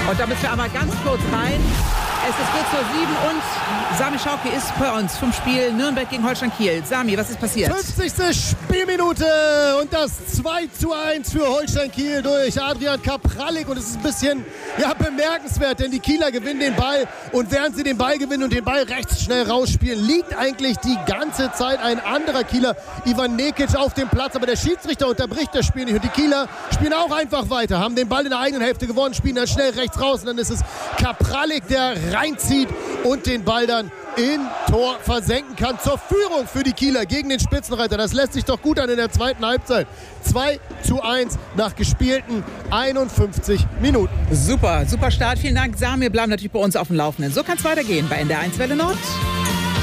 Und da müssen wir einmal ganz kurz rein. Es ist kurz vor 7 und Sami Schauke ist bei uns vom Spiel Nürnberg gegen Holstein Kiel. Sami, was ist passiert? 50. Spielminute und das 2:1 für Holstein Kiel durch Adrian Kaprallik. Und es ist ein bisschen bemerkenswert, denn die Kieler gewinnen den Ball. Und während sie den Ball gewinnen und den Ball rechts schnell rausspielen, liegt eigentlich die ganze Zeit ein anderer Kieler, Ivan Nekic, auf dem Platz. Aber der Schiedsrichter unterbricht das Spiel nicht. Und die Kieler spielen auch einfach weiter, haben den Ball in der eigenen Hälfte gewonnen, spielen dann schnell rechts raus. Und dann ist es Kaprallik, der reinzieht und den Ball dann in Tor versenken kann. Zur Führung für die Kieler gegen den Spitzenreiter. Das lässt sich doch gut an in der zweiten Halbzeit. 2:1 nach gespielten 51 Minuten. Super, super Start. Vielen Dank, Sami. Wir bleiben natürlich bei uns auf dem Laufenden. So kann es weitergehen bei NDR 1 Welle Nord.